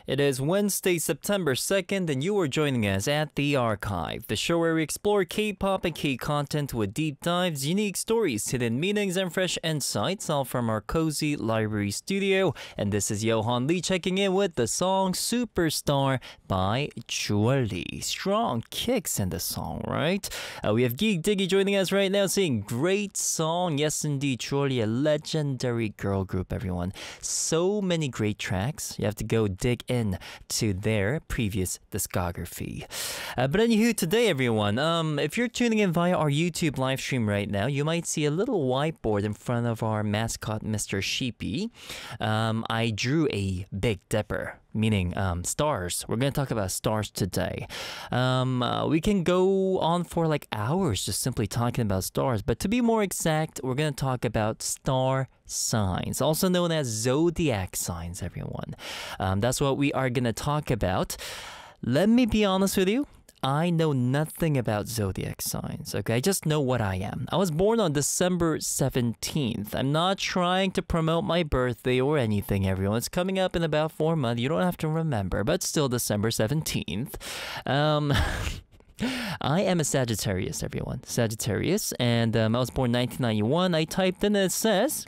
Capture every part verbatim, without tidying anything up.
It is Wednesday, September second, and you are joining us at The Archive, the show where we explore K-pop and K-content with deep dives, unique stories, hidden meanings, and fresh insights, all from our cozy library studio. And this is Johan Lee checking in with the song Superstar by Julie. Strong kicks in the song, right? Uh, we have Geek Diggy joining us right now saying, great song. Yes, indeed, Julie, a legendary girl group, everyone. So many great tracks. You have to go dig in to their previous discography. Uh, but anywho, today, everyone, um, if you're tuning in via our YouTube live stream right now, you might see a little whiteboard in front of our mascot, Mister Sheepy. Um, I drew a Big Dipper, meaning um, stars. We're going to talk about stars today. Um, uh, we can go on for like hours just simply talking about stars, but to be more exact, we're going to talk about star signs, also known as zodiac signs, everyone. Um, that's what we are going to talk about. Let me be honest with you. I know nothing about zodiac signs, okay? I just know what I am. I was born on December seventeenth. I'm not trying to promote my birthday or anything, everyone. It's coming up in about four months. You don't have to remember, but still December seventeenth. Um... I am a Sagittarius, everyone. Sagittarius, and um, I was born nineteen ninety-one. I typed in and it says,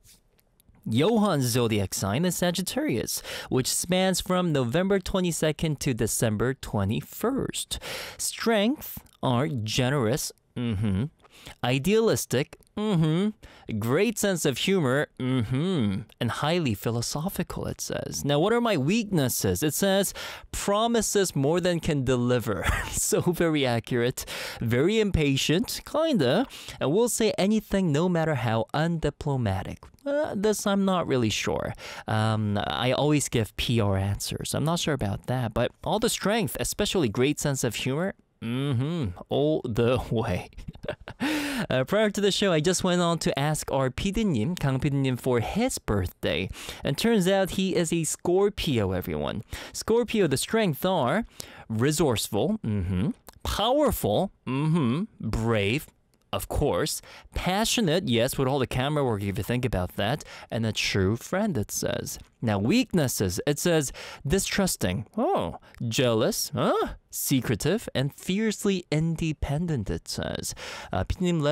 Johan's zodiac sign is Sagittarius, which spans from November twenty-second to December twenty-first. Strengths are generous, mm-hmm, idealistic, mm-hmm, great sense of humor, mm-hmm, and highly philosophical, it says. Now, what are my weaknesses? It says, promises more than can deliver. So very accurate. Very impatient, kinda, and will say anything no matter how undiplomatic. Uh, this I'm not really sure. Um, I always give P R answers. I'm not sure about that, but all the strength, especially great sense of humor, mm-hmm, all the way. uh, prior to the show, I just went on to ask our 피디님, Kang 피디님, for his birthday. And turns out he is a Scorpio, everyone. Scorpio, the strengths are resourceful, mm-hmm, powerful, mm-hmm, brave, of course, passionate, yes, with all the camera work if you think about that, and a true friend, it says. Now, weaknesses, it says distrusting, oh, jealous, huh? Secretive, and fiercely independent, it says. Uh, 피디님, let